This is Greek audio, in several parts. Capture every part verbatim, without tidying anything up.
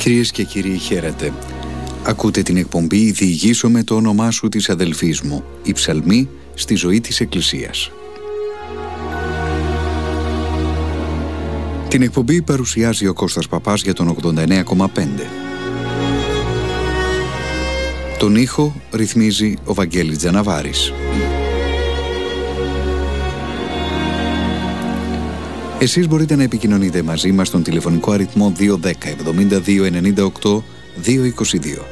Κυρίες και κύριοι, χαίρετε. Ακούτε την εκπομπή «Διηγήσω με το όνομά σου» της αδελφής μου, η ψαλμή στη ζωή της Εκκλησίας. Την εκπομπή παρουσιάζει ο Κώστας Παπάς για τον ογδόντα εννέα κόμμα πέντε. Τον ήχο ρυθμίζει ο Βαγγέλης Τζαναβάρης. Εσείς μπορείτε να επικοινωνείτε μαζί μας στον τηλεφωνικό αριθμό δύο ένα μηδέν εβδομήντα δύο ενενήντα οκτώ διακόσια είκοσι δύο.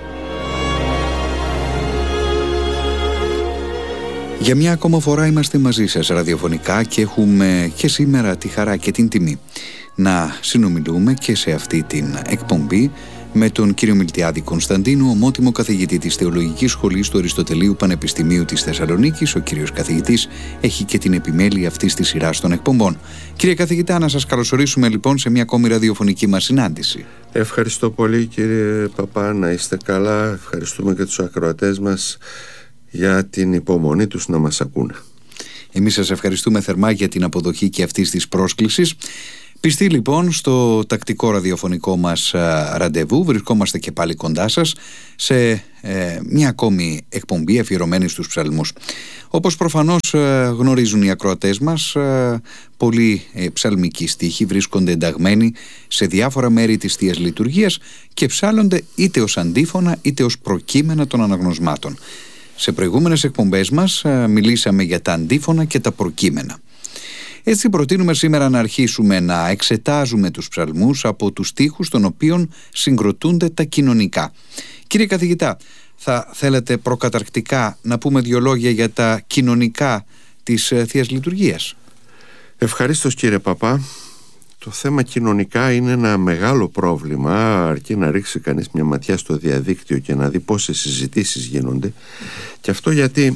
Για μια ακόμα φορά είμαστε μαζί σας ραδιοφωνικά και έχουμε και σήμερα τη χαρά και την τιμή να συνομιλούμε και σε αυτή την εκπομπή με τον κύριο Μιλτιάδη Κωνσταντίνου, ομότιμο καθηγητή της Θεολογικής Σχολής του Αριστοτελείου Πανεπιστημίου της Θεσσαλονίκης. Ο κύριος καθηγητής έχει και την επιμέλεια αυτής της σειράς των εκπομπών. Κύριε καθηγητά, να σας καλωσορίσουμε λοιπόν σε μια ακόμη ραδιοφωνική μας συνάντηση. Ευχαριστώ πολύ κύριε Παπά, να είστε καλά. Ευχαριστούμε και τους ακροατές μας για την υπομονή τους να μας ακούνε. Εμείς σας ευχαριστούμε θερμά για την αποδοχή και αυτής της πρόσκλησης. Πιστοί λοιπόν στο τακτικό ραδιοφωνικό μας α, ραντεβού, βρισκόμαστε και πάλι κοντά σας σε ε, μια ακόμη εκπομπή αφιερωμένη στους ψαλμούς. Όπως προφανώς ε, γνωρίζουν οι ακροατές μας, ε, πολλοί ε, ψαλμικοί στίχοι βρίσκονται ενταγμένοι σε διάφορα μέρη της Θείας Λειτουργίας και ψάλλονται είτε ως αντίφωνα είτε ως προκείμενα των αναγνωσμάτων. Σε προηγούμενες εκπομπές μας ε, μιλήσαμε για τα αντίφωνα και τα προκείμενα. Έτσι προτείνουμε σήμερα να αρχίσουμε να εξετάζουμε τους ψαλμούς από τους στίχους των οποίων συγκροτούνται τα κοινωνικά. Κύριε καθηγητά, θα θέλετε προκαταρκτικά να πούμε δύο λόγια για τα κοινωνικά της Θείας Λειτουργίας? Ευχαρίστως κύριε Παπά. Το θέμα κοινωνικά είναι ένα μεγάλο πρόβλημα, αρκεί να ρίξει κανείς μια ματιά στο διαδίκτυο και να δει πόσες συζητήσεις γίνονται. Και αυτό γιατί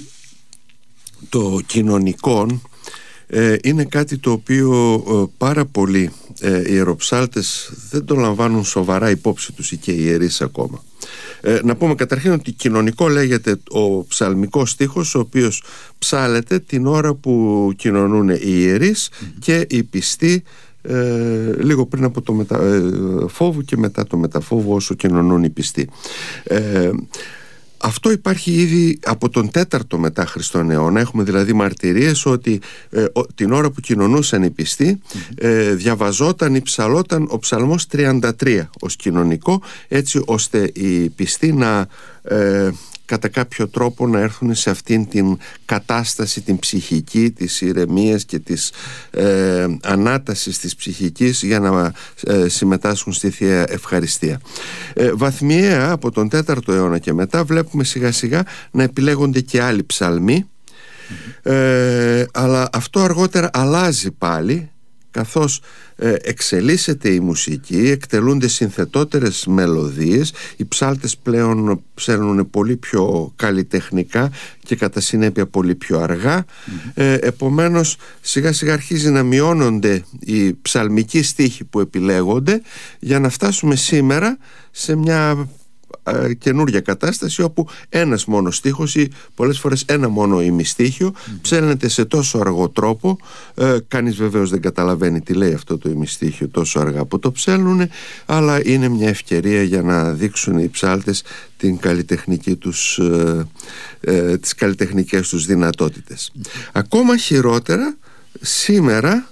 το κοινωνικό Ε, είναι κάτι το οποίο ε, πάρα πολλοί ε, ιεροψάλτες δεν το λαμβάνουν σοβαρά υπόψη τους και οι ιερείς ακόμα. Ε, να πούμε καταρχήν ότι κοινωνικό λέγεται ο ψαλμικός στίχος, ο οποίος ψάλεται την ώρα που κοινωνούν οι ιερείς mm-hmm. και οι πιστοί ε, λίγο πριν από το μεταφόβου και μετά το μεταφόβου όσο κοινωνούν οι πιστοί. Ε, Αυτό υπάρχει ήδη από τον τέταρτο μετά Χριστόν αιώνα. Έχουμε δηλαδή μαρτυρίες ότι ε, ο, την ώρα που κοινωνούσαν οι πιστοί mm-hmm. ε, διαβαζόταν ή ψαλόταν ο ψαλμός τριάντα τρία ως κοινωνικό, έτσι ώστε οι πιστοί να ε, κατά κάποιο τρόπο να έρθουν σε αυτήν την κατάσταση την ψυχική της ηρεμίας και της ε, ανάτασης της ψυχικής για να ε, συμμετάσχουν στη Θεία Ευχαριστία. Ε, βαθμιαία από τον τέταρτο αιώνα και μετά βλέπουμε σιγά σιγά να επιλέγονται και άλλοι ψαλμοί mm-hmm. ε, αλλά αυτό αργότερα αλλάζει πάλι, καθώς ε, εξελίσσεται η μουσική, εκτελούνται συνθετότερες μελωδίες, οι ψάλτες πλέον ψέλνουν πολύ πιο καλλιτεχνικά και κατά συνέπεια πολύ πιο αργά. Mm-hmm. ε, επομένως σιγά σιγά αρχίζει να μειώνονται οι ψαλμικοί στίχοι που επιλέγονται για να φτάσουμε σήμερα σε μια καινούργια κατάσταση όπου ένας μόνο στίχος ή πολλές φορές ένα μόνο ημιστίχιο mm. ψέλνεται σε τόσο αργό τρόπο, ε, κανείς βεβαίως δεν καταλαβαίνει τι λέει αυτό το ημιστίχιο τόσο αργά που το ψέλνουνε, αλλά είναι μια ευκαιρία για να δείξουν οι ψάλτες την καλλιτεχνική τους, ε, ε, τις καλλιτεχνικές τους δυνατότητες. Mm. Ακόμα χειρότερα σήμερα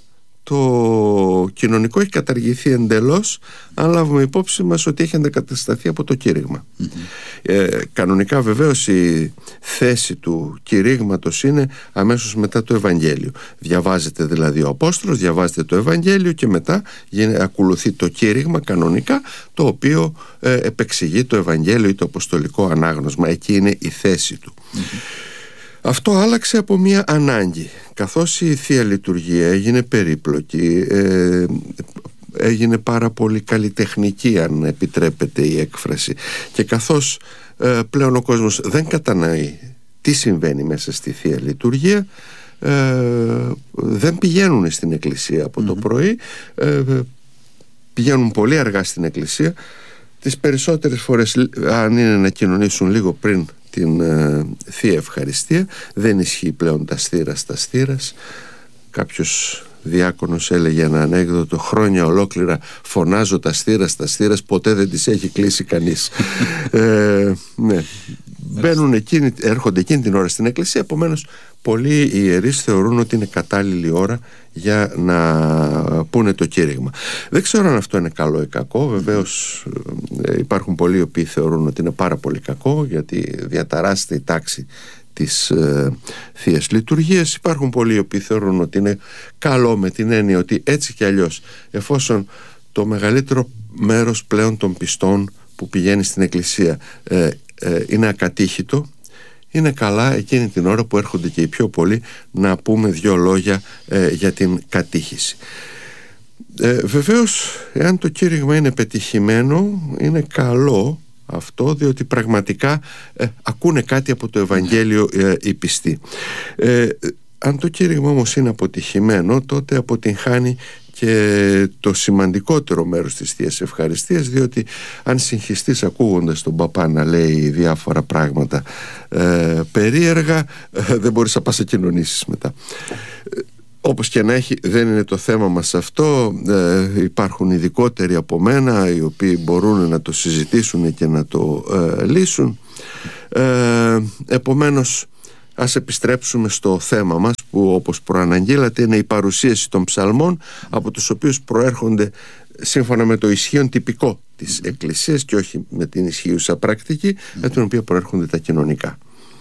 το κοινωνικό έχει καταργηθεί εντελώς, αν λάβουμε υπόψη μας ότι έχει αντικατασταθεί από το κήρυγμα. Mm-hmm. Ε, κανονικά βεβαίως η θέση του κηρύγματος είναι αμέσως μετά το Ευαγγέλιο. Διαβάζεται δηλαδή ο Απόστολος, διαβάζεται το Ευαγγέλιο και μετά γίνεται, ακολουθεί το κήρυγμα κανονικά, το οποίο ε, επεξηγεί το Ευαγγέλιο ή το αποστολικό ανάγνωσμα. Εκεί είναι η θέση του. Mm-hmm. Αυτό άλλαξε από μια ανάγκη, καθώς η Θεία Λειτουργία έγινε περίπλοκη, ε, έγινε πάρα πολύ καλλιτεχνική, αν επιτρέπεται η έκφραση, και καθώς ε, πλέον ο κόσμος δεν κατανοεί τι συμβαίνει μέσα στη Θεία Λειτουργία, ε, δεν πηγαίνουν στην εκκλησία από mm-hmm. το πρωί, ε, πηγαίνουν πολύ αργά στην εκκλησία, τις περισσότερες φορές αν είναι να κοινωνήσουν λίγο πριν την ε, Θεία Ευχαριστία, δεν ισχύει πλέον τα στήρας τα στήρας. Κάποιος διάκονος έλεγε ένα ανέκδοτο: χρόνια ολόκληρα φωνάζω τα στήρα στα στήρας, ποτέ δεν τις έχει κλείσει κανείς. ε, ναι. Μπαίνουν εκείνοι, έρχονται εκείνη την ώρα στην εκκλησία, επομένως πολλοί ιερείς θεωρούν ότι είναι κατάλληλη ώρα για να πούνε το κήρυγμα. Δεν ξέρω αν αυτό είναι καλό ή κακό. Βεβαίως υπάρχουν πολλοί οι οποίοι θεωρούν ότι είναι πάρα πολύ κακό, γιατί διαταράσσεται η τάξη της ε, Θείας Λειτουργίας. Υπάρχουν πολλοί οι οποίοι θεωρούν ότι είναι καλό, με την έννοια ότι έτσι κι αλλιώς, εφόσον το μεγαλύτερο μέρος πλέον των πιστών που πηγαίνει στην εκκλησία ε, ε, είναι ακατήχητο, είναι καλά εκείνη την ώρα που έρχονται και οι πιο πολλοί να πούμε δύο λόγια ε, για την κατήχηση. Ε, βεβαίως, εάν το κήρυγμα είναι πετυχημένο, είναι καλό αυτό, διότι πραγματικά ε, ακούνε κάτι από το Ευαγγέλιο ε, οι πιστοί. Ε, αν το κήρυγμα όμως είναι αποτυχημένο, τότε αποτυγχάνει και το σημαντικότερο μέρος της Θείας Ευχαριστίας, διότι αν συγχυστείς ακούγοντας τον παπά να λέει διάφορα πράγματα ε, περίεργα, ε, δεν μπορείς να πας να κοινωνήσεις μετά. Ε, όπως και να έχει, δεν είναι το θέμα μας αυτό. ε, υπάρχουν ειδικότεροι από μένα οι οποίοι μπορούν να το συζητήσουν και να το ε, λύσουν. ε, επομένως, ας επιστρέψουμε στο θέμα μας, που όπως προαναγγείλατε είναι η παρουσίαση των ψαλμών, από τους οποίους προέρχονται σύμφωνα με το ισχύον τυπικό της Εκκλησίας και όχι με την ισχύουσα πρακτική, με την οποία προέρχονται τα κοινωνικά.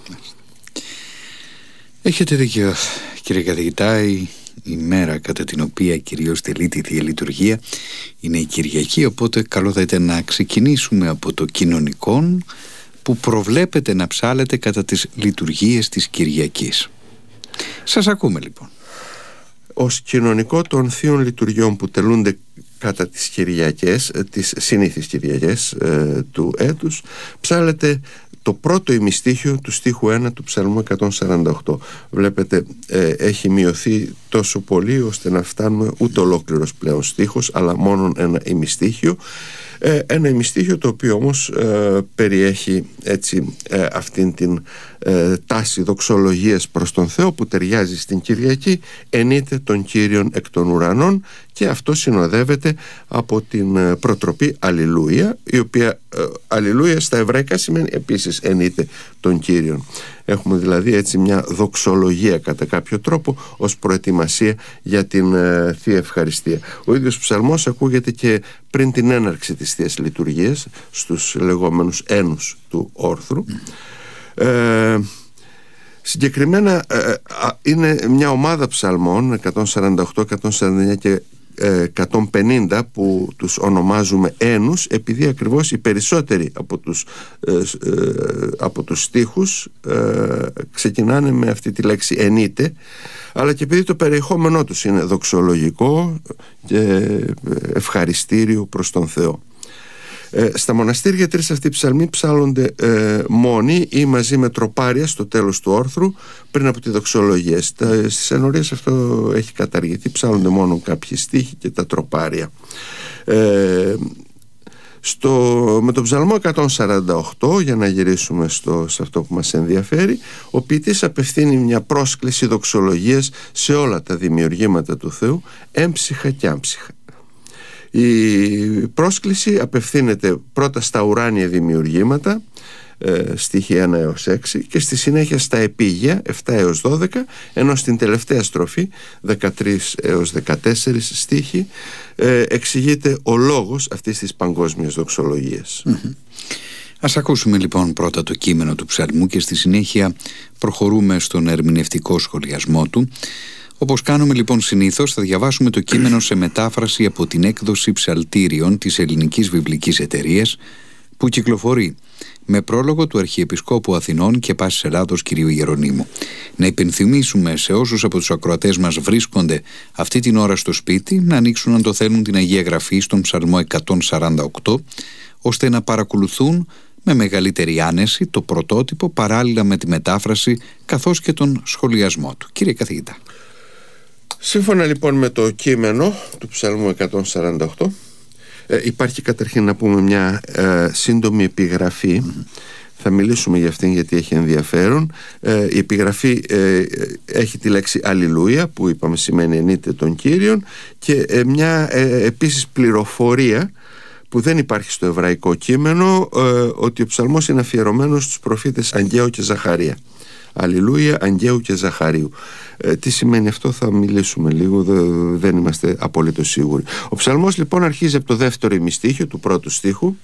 Έχετε δίκιο, κύριε καθηγητά. Η, η μέρα κατά την οποία κυρίως τελείται η Θεία Λειτουργία είναι η Κυριακή, οπότε καλό θα ήταν να ξεκινήσουμε από το κοινωνικό που προβλέπετε να ψάλετε κατά τις λειτουργίες της Κυριακής. Σας ακούμε λοιπόν. Ως κοινωνικό των θείων λειτουργιών που τελούνται κατά τις Κυριακές, τις συνήθεις Κυριακές ε, του έτους, ψάλετε το πρώτο ημιστίχιο του στίχου ένα του Ψαλμού εκατόν σαράντα οκτώ. Βλέπετε, ε, έχει μειωθεί τόσο πολύ ώστε να φτάνουμε ούτε ολόκληρος πλέον στίχος, αλλά μόνο ένα ημιστίχιο. Ε, ένα ημιστίχιο το οποίο όμως ε, περιέχει έτσι ε, αυτήν την ε, τάση δοξολογίας προς τον Θεό που ταιριάζει στην Κυριακή. Ενείται τον Κύριον εκ των ουρανών, και αυτό συνοδεύεται από την ε, προτροπή Αλληλούια, η οποία ε, Αλληλούια στα εβραϊκά σημαίνει επίσης ενείται τον Κύριον. Έχουμε δηλαδή έτσι μια δοξολογία κατά κάποιο τρόπο ως προετοιμασία για την ε, Θεία Ευχαριστία. Ο ίδιος ψαλμός ακούγεται και πριν την έναρξη της Θείας Λειτουργίας, στους λεγόμενους ένους του όρθρου. Ε, συγκεκριμένα ε, είναι μια ομάδα ψαλμών εκατόν σαράντα οκτώ, εκατόν σαράντα εννιά και εκατόν πενήντα που τους ονομάζουμε ένους, επειδή ακριβώς οι περισσότεροι από τους, ε, ε, από τους στίχους ε, ξεκινάνε με αυτή τη λέξη ενείται, αλλά και επειδή το περιεχόμενό τους είναι δοξολογικό και ευχαριστήριο προς τον Θεό. Ε, στα μοναστήρια τρεις αυτοί οι ψαλμοί ψάλλονται ε, μόνοι ή μαζί με τροπάρια στο τέλος του όρθρου πριν από τη δοξολογία. Στα, στις ενορίες αυτό έχει καταργηθεί, ψάλλονται μόνο κάποιοι στίχοι και τα τροπάρια. Ε, στο, με τον ψαλμό εκατόν σαράντα οκτώ, για να γυρίσουμε στο, σε αυτό που μας ενδιαφέρει, ο ποιητής απευθύνει μια πρόσκληση δοξολογίας σε όλα τα δημιουργήματα του Θεού, έμψυχα και άμψυχα. Η πρόσκληση απευθύνεται πρώτα στα ουράνια δημιουργήματα, ε, στίχη ένα έως έξι, και στη συνέχεια στα επίγεια επτά έως δώδεκα, ενώ στην τελευταία στροφή δεκατρία έως δεκατέσσερα στίχη ε, εξηγείται ο λόγος αυτής της παγκόσμιας δοξολογίας. Mm-hmm. Ας ακούσουμε λοιπόν πρώτα το κείμενο του ψαλμού και στη συνέχεια προχωρούμε στον ερμηνευτικό σχολιασμό του. Όπως κάνουμε λοιπόν συνήθως, θα διαβάσουμε το κείμενο σε μετάφραση από την έκδοση ψαλτήριων της Ελληνικής Βιβλικής Εταιρείας, που κυκλοφορεί με πρόλογο του Αρχιεπισκόπου Αθηνών και Πάσης Ελλάδος κ. Γερονίμου. Να υπενθυμίσουμε σε όσους από τους ακροατές μας βρίσκονται αυτή την ώρα στο σπίτι να ανοίξουν, αν το θέλουν, την Αγία Γραφή στον Ψαλμό εκατόν σαράντα οκτώ, ώστε να παρακολουθούν με μεγαλύτερη άνεση το πρωτότυπο παράλληλα με τη μετάφραση καθώς και τον σχολιασμό του. Κύριε καθηγητά. Σύμφωνα λοιπόν με το κείμενο του Ψαλμού εκατόν σαράντα οκτώ, ε, υπάρχει καταρχήν να πούμε μια ε, σύντομη επιγραφή. Mm-hmm. Θα μιλήσουμε για αυτήν γιατί έχει ενδιαφέρον. ε, Η επιγραφή ε, έχει τη λέξη Αλληλούια, που είπαμε σημαίνει ενείται των Κύριων, και ε, μια ε, επίσης πληροφορία που δεν υπάρχει στο εβραϊκό κείμενο, ε, ότι ο ψαλμός είναι αφιερωμένος στους προφήτες Αγγαίου και Ζαχαρία. Αλληλούια Αγγαίου και Ζαχαρίου. ε, Τι σημαίνει αυτό θα μιλήσουμε λίγο, δε, δεν είμαστε απολύτως σίγουροι. Ο ψαλμός λοιπόν αρχίζει από το δεύτερο ημιστίχιο του πρώτου στίχου.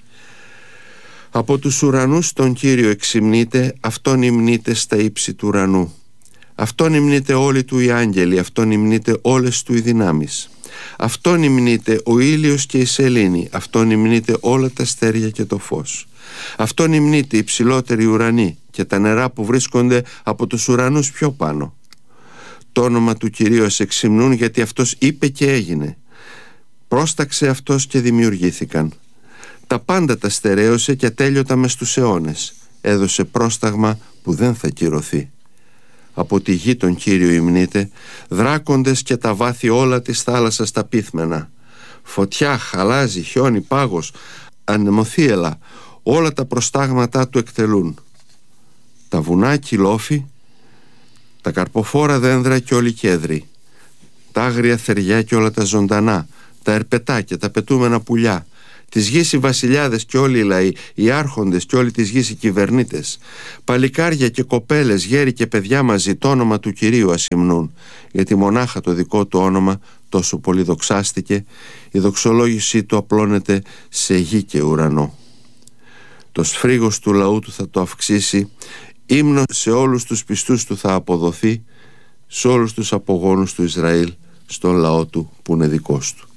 Από τους ουρανούς τον Κύριο εξυμνείται, αυτόν υμνείται στα ύψη του ουρανού. Αυτόν υμνείται όλοι του οι άγγελοι, αυτόν υμνείται όλες του οι δυνάμεις. Αυτόν υμνείται ο ήλιος και η σελήνη, αυτόν υμνείται όλα τα αστέρια και το φως. Αυτόν υμνείται οι ψηλότεροι ουρανοί και τα νερά που βρίσκονται από τους ουρανούς πιο πάνω. Το όνομα του Κυρίου ας εξυμνούν, γιατί αυτός είπε και έγινε. Πρόσταξε αυτός και δημιουργήθηκαν. Τα πάντα τα στερέωσε και ατέλειωτα μες στους αιώνες. Έδωσε πρόσταγμα που δεν θα κυρωθεί. Από τη γη τον Κύριο υμνείται, δράκοντες και τα βάθη όλα της θάλασσας τα πύθμενα. Φωτιά, χαλάζι, χιόνι, πάγος, ανεμοθύελα, όλα τα προστάγματά του εκτελούν. Τα βουνά κυλόφι, τα καρποφόρα δένδρα και όλοι κέδροι, τα άγρια θεριά και όλα τα ζωντανά, τα ερπετά και τα πετούμενα πουλιά, της γης οι βασιλιάδες και όλοι οι λαοί, οι άρχοντες και όλοι της γης οι κυβερνήτες, παλικάρια και κοπέλες, γέροι και παιδιά μαζί, το όνομα του Κυρίου ας υμνούν, γιατί μονάχα το δικό του όνομα τόσο πολύ δοξάστηκε, η δοξολόγησή του απλώνεται σε γη και ουρανό. Το σφρίγος του λαού του θα το αυξήσει, ύμνο σε όλους τους πιστούς του θα αποδοθεί, σε όλους τους απογόνους του Ισραήλ, στον λαό του που είναι δικός του.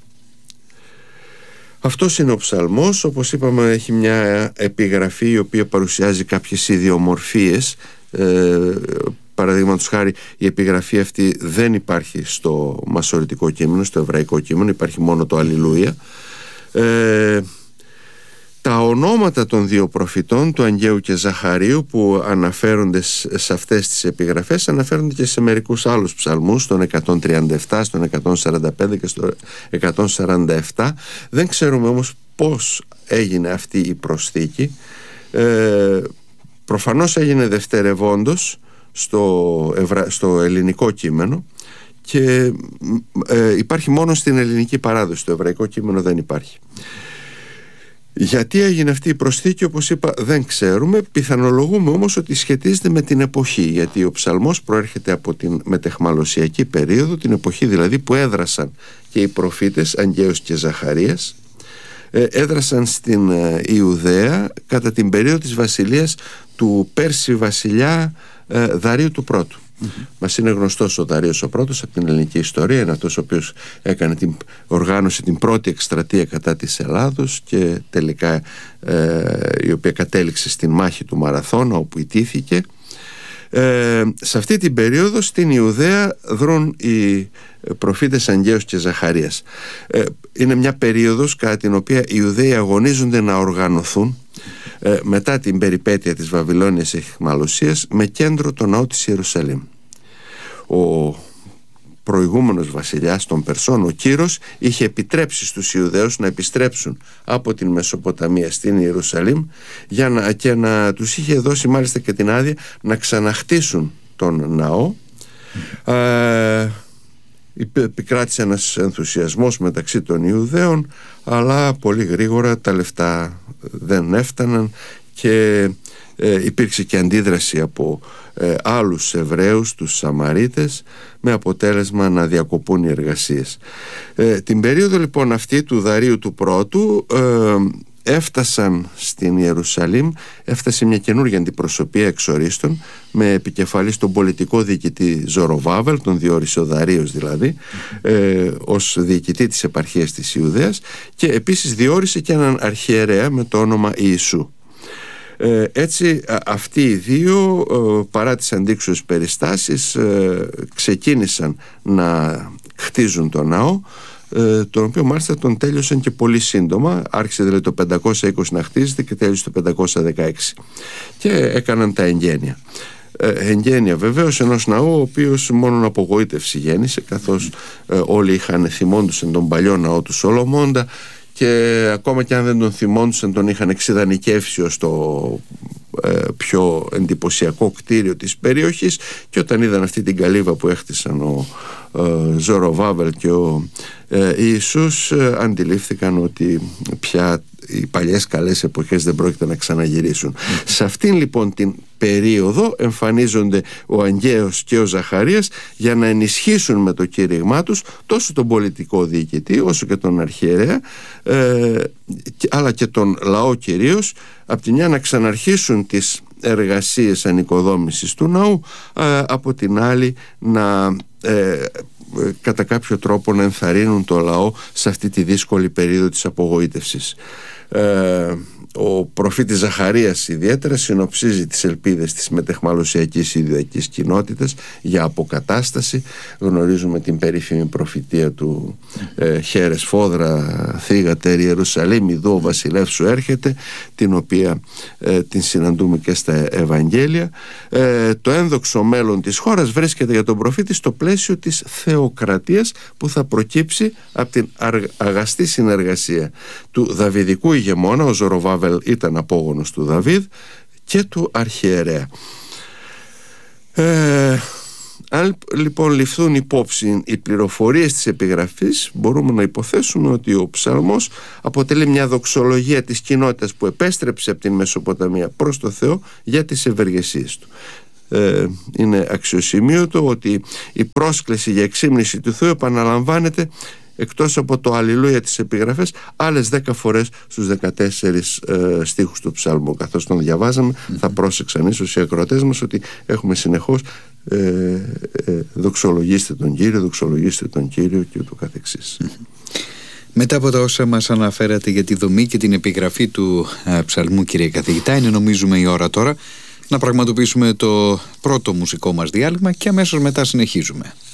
Αυτός είναι ο ψαλμός. Όπως είπαμε, έχει μια επιγραφή η οποία παρουσιάζει κάποιες ιδιομορφίες. ε, Παραδείγματος χάρη, η επιγραφή αυτή δεν υπάρχει στο μασωρητικό κείμενο, στο εβραϊκό κείμενο, υπάρχει μόνο το Αλληλούια. ε, Τα ονόματα των δύο προφητών, του Αγγαίου και Ζαχαρίου, που αναφέρονται σε αυτές τις επιγραφές, αναφέρονται και σε μερικούς άλλους ψαλμούς, στον εκατόν τριάντα επτά, στον εκατόν σαράντα πέντε και στο εκατόν σαράντα επτά. Δεν ξέρουμε όμως πώς έγινε αυτή η προσθήκη. ε, Προφανώς έγινε δευτερευόντως στο, ευρα... στο ελληνικό κείμενο και ε, υπάρχει μόνο στην ελληνική παράδοση, στο εβραϊκό κείμενο δεν υπάρχει. Γιατί έγινε αυτή η προσθήκη, όπως είπα, δεν ξέρουμε. Πιθανολογούμε όμως ότι σχετίζεται με την εποχή, γιατί ο ψαλμός προέρχεται από την μετεχμαλωσιακή περίοδο, την εποχή δηλαδή που έδρασαν και οι προφήτες Αγγαίος και Ζαχαρίας, έδρασαν στην Ιουδαία κατά την περίοδο της βασιλείας του Πέρση βασιλιά Δαρίου του Πρώτου. Mm-hmm. Μας είναι γνωστός ο Δαρίος ο Πρώτος από την ελληνική ιστορία, είναι αυτός ο οποίος έκανε την οργάνωση την πρώτη εκστρατεία κατά της Ελλάδος και τελικά ε, η οποία κατέληξε στην μάχη του Μαραθώνα, όπου ιτήθηκε. Ε, σε αυτή την περίοδο στην Ιουδαία δρούν οι προφήτες Αγγαίος και Ζαχαρίας. ε, Είναι μια περίοδος κατά την οποία οι Ιουδαίοι αγωνίζονται να οργανωθούν ε, μετά την περιπέτεια της Βαβυλώνιας αιχμαλωσίας με κέντρο το ναό της Ιερουσαλήμ. Ο προηγούμενος βασιλιάς των Περσών, ο Κύρος, είχε επιτρέψει στους Ιουδαίους να επιστρέψουν από την Μεσοποταμία στην Ιερουσαλήμ για να, και να τους είχε δώσει μάλιστα και την άδεια να ξαναχτίσουν τον ναό. Mm. Ε, επικράτησε ένας ενθουσιασμός μεταξύ των Ιουδαίων, αλλά πολύ γρήγορα τα λεφτά δεν έφταναν και ε, υπήρξε και αντίδραση από ε, άλλους Εβραίους, τους Σαμαρίτες, με αποτέλεσμα να διακοπούν οι εργασίες. Ε, την περίοδο λοιπόν αυτή του Δαρίου του Πρώτου ε, έφτασαν στην Ιερουσαλήμ, έφτασε μια καινούργια αντιπροσωπεία εξορίστων με επικεφαλής τον πολιτικό διοικητή Ζωροβάβελ, τον διόρισε ο Δαρίος δηλαδή, ε, ως διοικητή της επαρχίας της Ιουδαίας, και επίσης διόρισε και έναν αρχιερέα με το όνομα Ιησού. Ε, έτσι αυτοί οι δύο, ε, παρά τις αντίξωες περιστάσεις, ε, ξεκίνησαν να χτίζουν τον ναό, ε, τον οποίο μάλιστα τον τέλειωσαν και πολύ σύντομα. Άρχισε δηλαδή το πεντακόσια είκοσι να χτίζεται και τέλειωσε το πεντακόσια δεκαέξι και έκαναν τα εγγένεια. Ε, εγγένεια βεβαίως ενός ναού ο οποίος μόνον απογοήτευση γέννησε, καθώς ε, όλοι είχαν θυμόντουσαν τον παλιό ναό του Σολομώντα και ακόμα και αν δεν τον θυμόντουσαν τον είχαν εξειδανικεύσει ως το πιο εντυπωσιακό κτίριο της περιοχής, και όταν είδαν αυτή την καλύβα που έχτισαν ο Ζοροβάβελ και ο Ιησούς, αντιλήφθηκαν ότι πια οι παλιές καλές εποχές δεν πρόκειται να ξαναγυρίσουν. Mm. Σε αυτήν λοιπόν την περίοδο εμφανίζονται ο Αγγαίος και ο Ζαχαρίας για να ενισχύσουν με το κήρυγμά τους τόσο τον πολιτικό διοικητή όσο και τον αρχιερέα, ε, αλλά και τον λαό κυρίως, απ' τη μια να ξαναρχίσουν τις εργασίες ανοικοδόμησης του ναού, ε, από την άλλη να ε, κατά κάποιο τρόπο να ενθαρρύνουν το λαό σε αυτή τη δύσκολη περίοδο της απογοήτευσης. Ε, ο προφήτης Ζαχαρίας ιδιαίτερα συνοψίζει τις ελπίδες της μετεχμαλωσιακής Ιδιακής κοινότητας για αποκατάσταση. Γνωρίζουμε την περίφημη προφητεία του ε, «Χαίρες φόδρα θύγατερ Ιερουσαλήμ, ιδού ο βασιλεύς σου έρχεται», την οποία ε, την συναντούμε και στα Ευαγγέλια. Ε, το ένδοξο μέλλον της χώρας βρίσκεται για τον προφήτη στο πλαίσιο της θεοκρατίας που θα προκύψει από την αγαστή συνεργασία του δαβιδικού ηγεμόνα. Ο Ζοροβάβελ ήταν απόγονος του Δαβίδ και του αρχιερέα. Ε, αν λοιπόν ληφθούν υπόψη οι πληροφορίες της επιγραφής, μπορούμε να υποθέσουμε ότι ο ψαλμός αποτελεί μια δοξολογία της κοινότητας που επέστρεψε από την Μεσοποταμία προς το Θεό για τις ευεργεσίες του. Ε, είναι αξιοσημείωτο ότι η πρόσκληση για εξύμνηση του Θεού επαναλαμβάνεται, εκτός από το αλληλούια της επιγραφές, άλλες δέκα φορές στους δεκατέσσερις ε, στίχους του ψάλμου. Καθώς τον διαβάζαμε, mm-hmm. θα πρόσεξαν ίσως οι ακροατές μας ότι έχουμε συνεχώς ε, ε, δοξολογήστε τον Κύριο, δοξολογήστε τον Κύριο και ούτω καθεξής. Mm-hmm. Μετά από τα όσα μας αναφέρατε για τη δομή και την επιγραφή του ε, ψαλμού, κύριε καθηγητά, είναι νομίζουμε η ώρα τώρα να πραγματοποιήσουμε το πρώτο μουσικό μας διάλειμμα και αμέσως μετά συνεχίζουμε.